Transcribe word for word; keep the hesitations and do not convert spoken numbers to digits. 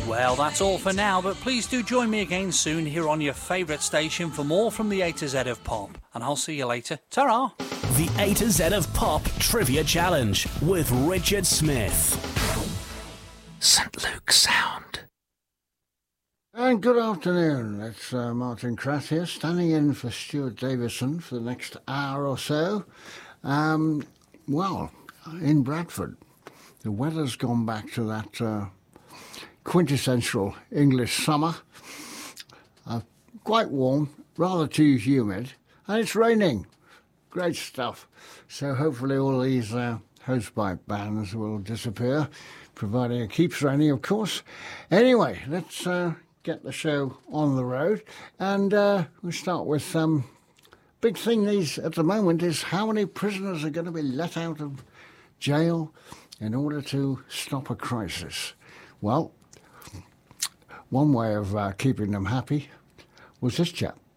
Well, that's all for now, but please do join me again soon here on your favourite station for more from the A to Z of Pop. And I'll see you later. Ta-ra! The A to Z of Pop Trivia Challenge with Richard Smith. Saint Luke Sound. And good afternoon. It's uh, Martin Kratt here, standing in for Stuart Davison for the next hour or so. Um, well, in Bradford, the weather's gone back to that uh, quintessential English summer. Uh, quite warm, rather too humid, and it's raining. Great stuff. So hopefully all these uh, hosepipe bans will disappear, providing it keeps raining, of course. Anyway, let's uh, get the show on the road, and uh, we'll start with some... Um, big thing these at the moment is how many prisoners are going to be let out of jail in order to stop a crisis. Well, one way of uh, keeping them happy was this chap.